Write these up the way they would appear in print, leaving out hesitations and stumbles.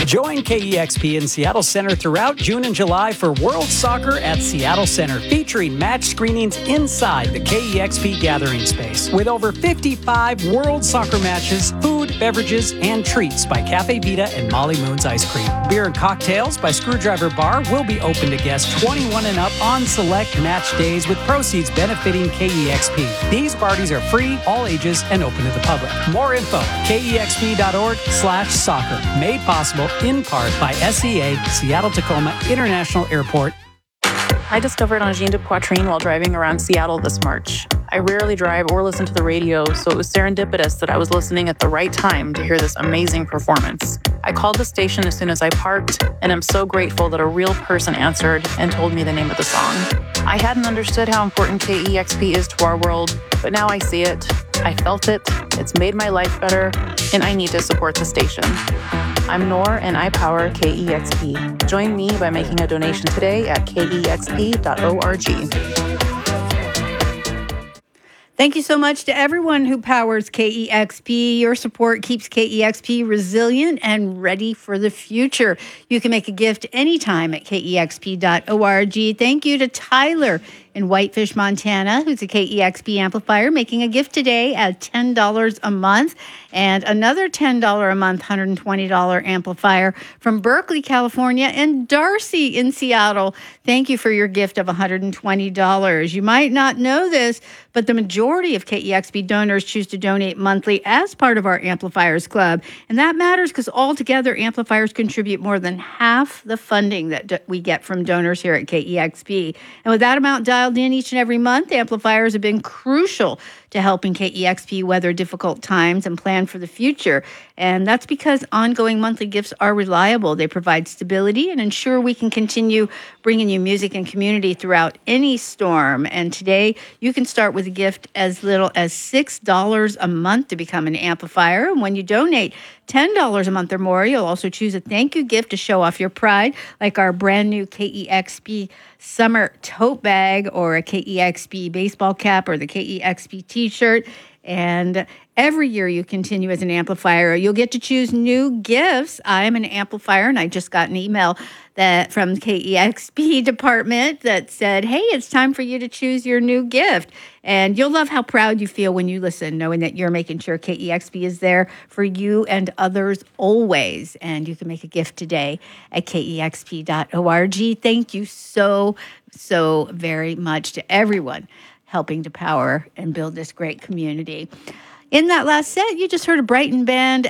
Join KEXP in Seattle Center throughout June and July for World Soccer at Seattle Center, featuring match screenings inside the KEXP gathering space. With over 55 World Soccer matches, food, beverages, and treats by Cafe Vita and Molly Moon's Ice Cream. Beer and cocktails by Screwdriver Bar will be open to guests 21 and up on select match days, with proceeds benefiting KEXP. These parties are free, all ages, and open to the public. More info, kexp.org/soccer. Made possible in part by SEA, Seattle-Tacoma International Airport. I discovered Angine de Poitrine while driving around Seattle this March. I rarely drive or listen to the radio, so it was serendipitous that I was listening at the right time to hear this amazing performance. I called the station as soon as I parked, and I'm so grateful that a real person answered and told me the name of the song. I hadn't understood how important KEXP is to our world, but now I see it. I felt it. It's made my life better, and I need to support the station. I'm Nor, and I power KEXP. Join me by making a donation today at kexp.org. Thank you so much to everyone who powers KEXP. Your support keeps KEXP resilient and ready for the future. You can make a gift anytime at kexp.org. Thank you to Tyler in Whitefish, Montana, who's a KEXP amplifier, making a gift today at $10 a month. And another $10 a month, $120 amplifier from Berkeley, California, and Darcy in Seattle. Thank you for your gift of $120. You might not know this, but the majority of KEXP donors choose to donate monthly as part of our Amplifiers Club. And that matters because altogether, amplifiers contribute more than half the funding that we get from donors here at KEXP. And with that amount dialed in each and every month, amplifiers have been crucial to helping KEXP weather difficult times and plan for the future. And that's because ongoing monthly gifts are reliable. They provide stability and ensure we can continue bringing you music and community throughout any storm. And today, you can start with a gift as little as $6 a month to become an amplifier. And when you donate $10 a month or more, you'll also choose a thank you gift to show off your pride, like our brand new KEXP summer tote bag or a KEXP baseball cap or the KEXP t-shirt. And every year you continue as an amplifier, you'll get to choose new gifts. I am an amplifier, and I just got an email that from the KEXP department that said, hey, it's time for you to choose your new gift. And you'll love how proud you feel when you listen, knowing that you're making sure KEXP is there for you and others always. And you can make a gift today at kexp.org. Thank you so very much to everyone helping to power and build this great community. In that last set, you just heard a Brighton band,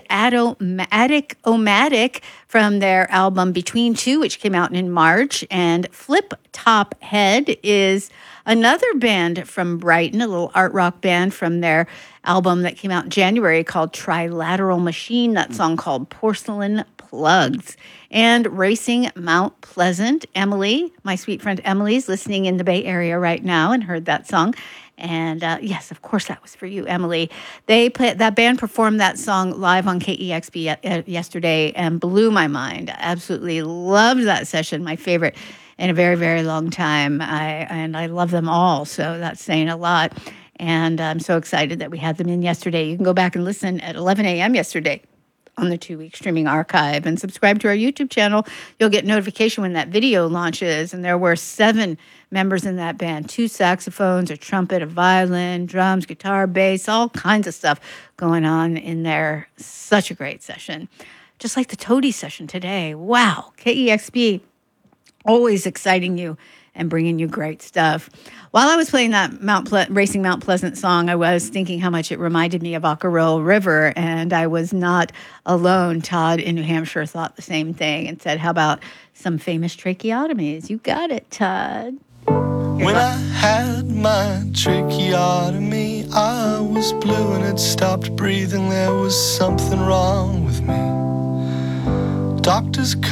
Attic-O-Matic, from their album Between Two, which came out in March. And Flip Top Head is another band from Brighton, a little art rock band from their album that came out in January called Trilateral Machine, that song called Porcelain Plugs. And Racing Mount Pleasant, Emily, my sweet friend Emily, is listening in the Bay Area right now and heard that song. And yes, of course, that was for you, Emily. That band performed that song live on KEXP yesterday and blew my mind. I absolutely loved that session, my favorite in a very, very long time. I love them all, so that's saying a lot. And I'm so excited that we had them in yesterday. You can go back and listen at 11 a.m. yesterday on the 2-week streaming archive and subscribe to our YouTube channel. You'll get notification when that video launches. And there were 7 members in that band, 2 saxophones, a trumpet, a violin, drums, guitar, bass, all kinds of stuff going on in there. Such a great session. Just like the Toady session today. Wow. KEXP, always exciting you and bringing you great stuff. While I was playing that Racing Mount Pleasant song, I was thinking how much it reminded me of Ockerville River, and I was not alone. Todd in New Hampshire thought the same thing and said, how about some famous tracheotomies? You got it, Todd. When I had my tracheotomy, I was blue and had stopped breathing. There was something wrong with me. Doctors